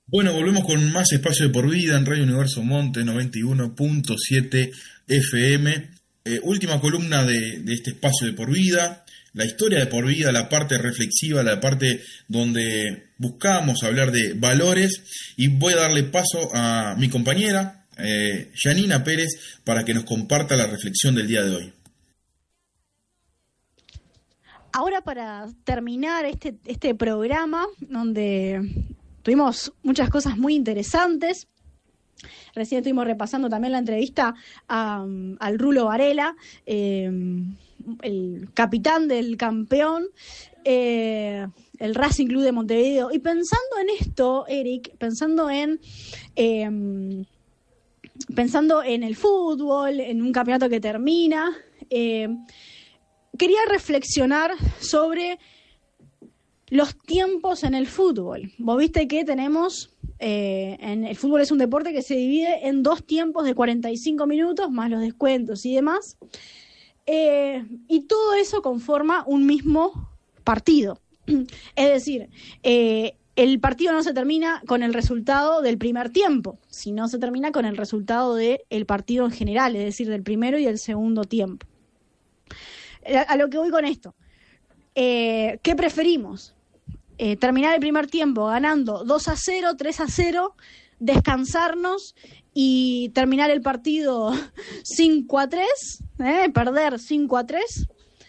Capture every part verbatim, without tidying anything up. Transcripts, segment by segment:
Bueno, volvemos con más Espacio de Por Vida en Radio Universo Monte noventa y uno punto siete F M. Eh, última columna de, de este Espacio de Por Vida, la historia de Por Vida, la parte reflexiva, la parte donde buscamos hablar de valores, y voy a darle paso a mi compañera, eh, Janina Pérez, para que nos comparta la reflexión del día de hoy. Ahora, para terminar este, este programa, donde tuvimos muchas cosas muy interesantes. Recién estuvimos repasando también la entrevista a, al Rulo Varela, eh, el capitán del campeón, eh, el Racing Club de Montevideo. Y pensando en esto, Eric, pensando en... Eh, pensando en el fútbol, en un campeonato que termina, eh, quería reflexionar sobre los tiempos en el fútbol. Vos viste que tenemos, eh, en el fútbol es un deporte que se divide en dos tiempos de cuarenta y cinco minutos, más los descuentos y demás, eh, y todo eso conforma un mismo partido. Es decir, eh, el partido no se termina con el resultado del primer tiempo, sino se termina con el resultado del partido en general, es decir, del primero y del segundo tiempo. A, a lo que voy con esto, eh, ¿qué preferimos? Eh, terminar el primer tiempo ganando dos a cero, tres a cero, descansarnos y terminar el partido cinco a tres, eh, perder cinco a tres.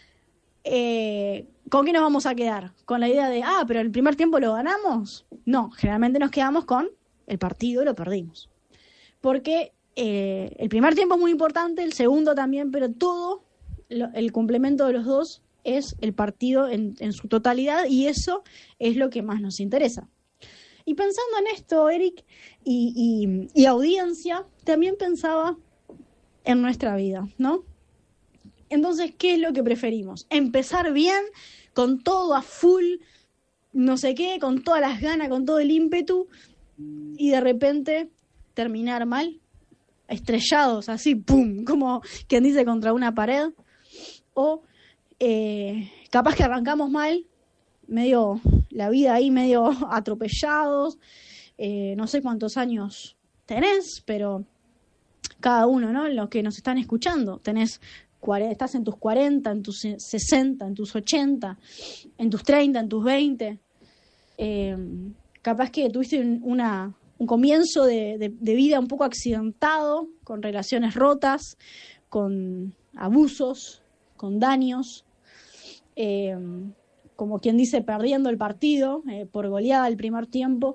Eh, ¿Con qué nos vamos a quedar? ¿Con la idea de, ah, pero el primer tiempo lo ganamos? No, generalmente nos quedamos con el partido y lo perdimos. Porque eh, el primer tiempo es muy importante, el segundo también, pero todo, lo, el complemento de los dos es el partido en, en su totalidad, y eso es lo que más nos interesa. Y pensando en esto, Eric, y, y, y audiencia, también pensaba en nuestra vida, ¿no? Entonces, ¿qué es lo que preferimos? ¿Empezar bien, con todo a full, no sé qué, con todas las ganas, con todo el ímpetu, y de repente terminar mal, estrellados, así, pum, como quien dice, contra una pared? O eh, capaz que arrancamos mal, medio la vida ahí, medio atropellados, eh, no sé cuántos años tenés, pero cada uno, ¿no? Los que nos están escuchando, tenés estás en tus cuarenta, en tus sesenta, en tus ochenta, en tus treinta, en tus veinte. Eh, capaz que tuviste un, una, un comienzo de, de, de vida un poco accidentado, con relaciones rotas, con abusos, con daños, eh, como quien dice, perdiendo el partido eh, por goleada el primer tiempo.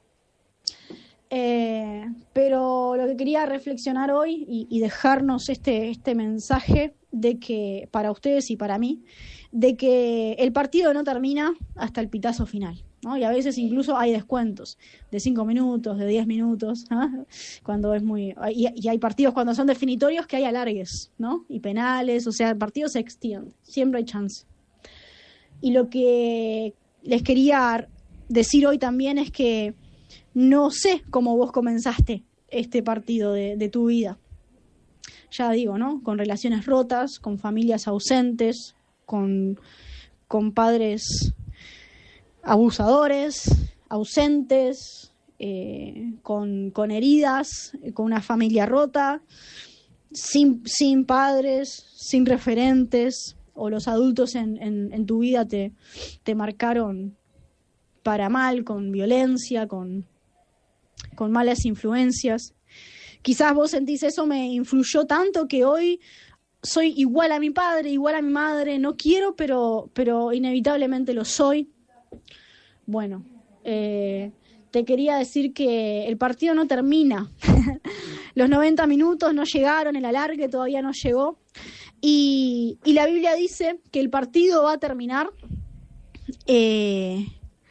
Eh, pero lo que quería reflexionar hoy y, y dejarnos este, este mensaje de que, para ustedes y para mí, de que el partido no termina hasta el pitazo final, ¿no? Y a veces incluso hay descuentos de cinco minutos, de diez minutos, ¿no? Cuando es muy, y, y hay partidos cuando son definitorios que hay alargues, ¿no? Y penales, o sea, el partido se extiende, siempre hay chance. Y lo que les quería decir hoy también es que no sé cómo vos comenzaste este partido de, de tu vida. Ya digo, ¿no? Con relaciones rotas, con familias ausentes, con, con padres abusadores, ausentes, eh, con, con heridas, con una familia rota, sin, sin padres, sin referentes, o los adultos en, en, en tu vida te, te marcaron para mal, con violencia, con... con malas influencias. Quizás vos sentís eso me influyó tanto que hoy soy igual a mi padre, igual a mi madre, no quiero, pero, pero inevitablemente lo soy. Bueno, eh, te quería decir que el partido no termina. Los noventa minutos no llegaron, el alargue todavía no llegó. Y, y la Biblia dice que el partido va a terminar eh,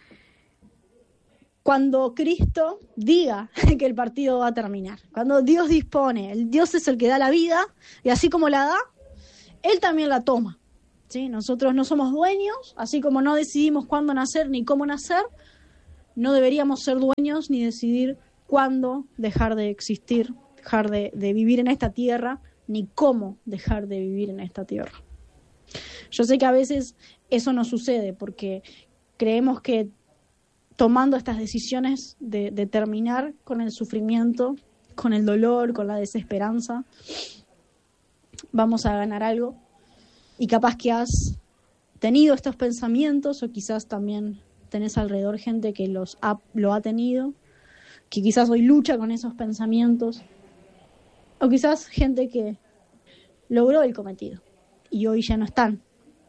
cuando Cristo diga que el partido va a terminar. Cuando Dios dispone, el Dios es el que da la vida, y así como la da, Él también la toma, ¿sí? Nosotros no somos dueños, así como no decidimos cuándo nacer ni cómo nacer, no deberíamos ser dueños ni decidir cuándo dejar de existir, dejar de, de vivir en esta tierra, ni cómo dejar de vivir en esta tierra. Yo sé que a veces eso no sucede porque creemos que tomando estas decisiones de, de terminar con el sufrimiento, con el dolor, con la desesperanza, vamos a ganar algo. Y capaz que has tenido estos pensamientos, o quizás también tenés alrededor gente que los ha, lo ha tenido, que quizás hoy lucha con esos pensamientos, o quizás gente que logró el cometido y hoy ya no están.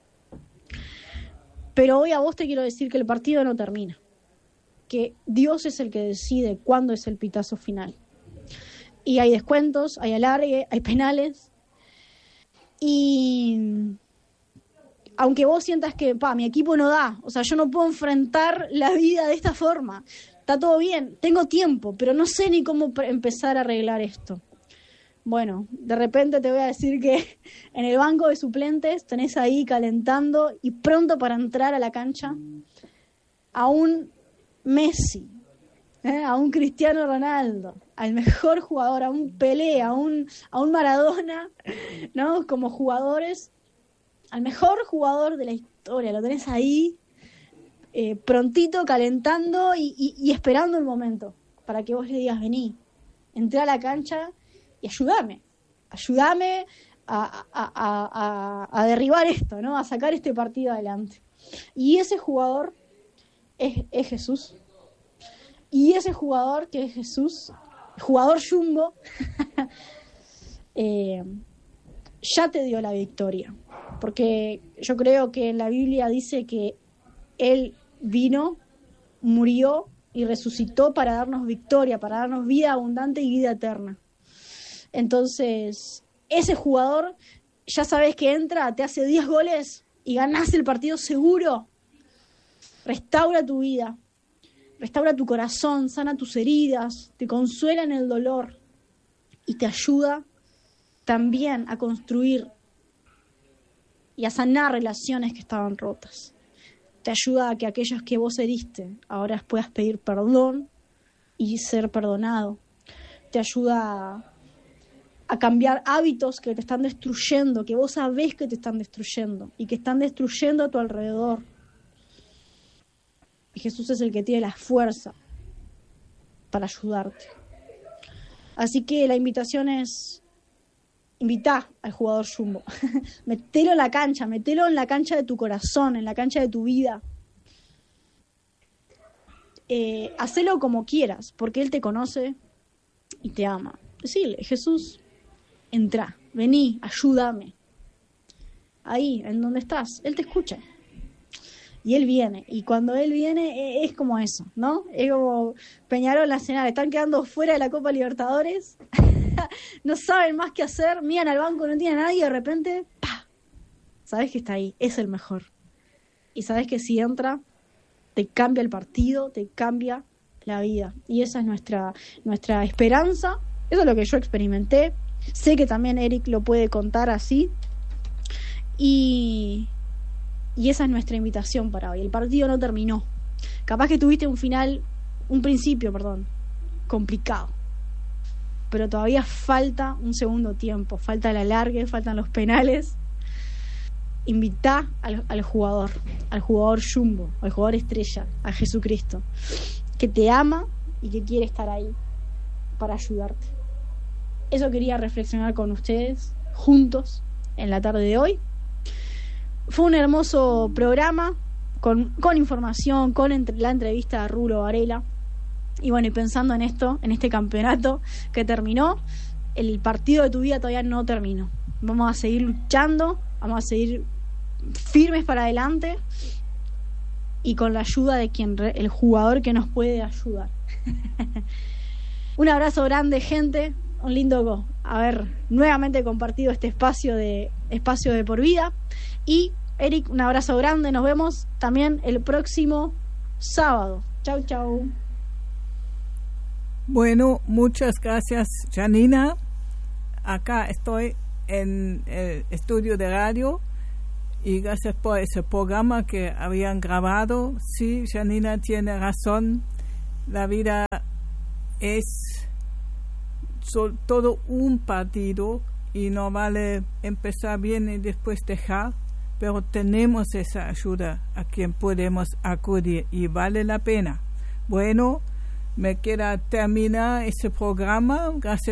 Pero hoy a vos te quiero decir que el partido no termina, que Dios es el que decide cuándo es el pitazo final. Y hay descuentos, hay alargue, hay penales. Y aunque vos sientas que, pa, mi equipo no da, o sea, yo no puedo enfrentar la vida de esta forma, está todo bien, tengo tiempo, pero no sé ni cómo pre- empezar a arreglar esto. Bueno, de repente te voy a decir que en el banco de suplentes tenés ahí calentando y pronto para entrar a la cancha a un Messi, ¿eh? A un Cristiano Ronaldo, al mejor jugador, a un Pelé, a un, a un Maradona, ¿no? Como jugadores, al mejor jugador de la historia, lo tenés ahí eh, prontito, calentando y, y, y esperando el momento para que vos le digas, vení, entré a la cancha y ayúdame, ayúdame a, a, a, a, a derribar esto, ¿no? A sacar este partido adelante. Y ese jugador es, es Jesús. Y ese jugador que es Jesús, jugador Jumbo, eh, ya te dio la victoria. Porque yo creo que en la Biblia dice que Él vino, murió y resucitó para darnos victoria, para darnos vida abundante y vida eterna. Entonces, ese jugador, ya sabes que entra, te hace diez goles y ganás el partido seguro. Restaura tu vida, restaura tu corazón, sana tus heridas, te consuela en el dolor y te ayuda también a construir y a sanar relaciones que estaban rotas. Te ayuda a que aquellos que vos heriste ahora puedas pedir perdón y ser perdonado. Te ayuda a, a cambiar hábitos que te están destruyendo, que vos sabés que te están destruyendo y que están destruyendo a tu alrededor. Y Jesús es el que tiene la fuerza para ayudarte. Así que la invitación es: invitá al jugador Jumbo. Metelo en la cancha, metelo en la cancha de tu corazón, en la cancha de tu vida. Eh, hacelo como quieras, porque Él te conoce y te ama. Decile, Jesús, entrá, vení, ayúdame. Ahí, en donde estás, Él te escucha. Y Él viene, y cuando Él viene es como eso, ¿no? Es como Peñarol Nacional, están quedando fuera de la Copa Libertadores, no saben más qué hacer, miran al banco, no tiene a nadie, y de repente, ¡pah! Sabes que está ahí, es el mejor. Y sabes que si entra, te cambia el partido, te cambia la vida. Y esa es nuestra, nuestra esperanza, eso es lo que yo experimenté. Sé que también Eric lo puede contar así. Y... Y esa es nuestra invitación para hoy. El partido no terminó. Capaz que tuviste un final, un principio, perdón, complicado. Pero todavía falta un segundo tiempo. Falta el alargue, faltan los penales. Invitá al, al jugador, al jugador Jumbo, al jugador estrella, a Jesucristo, que te ama y que quiere estar ahí para ayudarte. Eso quería reflexionar con ustedes, juntos, en la tarde de hoy. Fue un hermoso programa con, con información, con entre, la entrevista a Rulo Varela. Y bueno, y pensando en esto, en este campeonato que terminó, el partido de tu vida todavía no terminó. Vamos a seguir luchando, vamos a seguir firmes para adelante y con la ayuda de quien el jugador que nos puede ayudar. Un abrazo grande, gente. Un lindo haber nuevamente compartido este espacio de espacio de por vida. Y Eric, un abrazo grande, nos vemos también el próximo sábado. Chau, chau. Bueno, muchas gracias, Janina. Acá estoy en el estudio de radio y gracias por ese programa que habían grabado. Sí, Janina tiene razón, la vida es so, todo un partido y no vale empezar bien y después dejar, pero tenemos esa ayuda a quien podemos acudir y vale la pena. Bueno, me queda terminar ese programa. Gracias